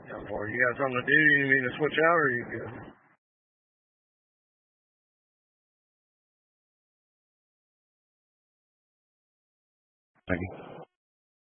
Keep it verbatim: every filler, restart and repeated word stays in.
Or you got something to do? You need to switch out, or you good? Thank you.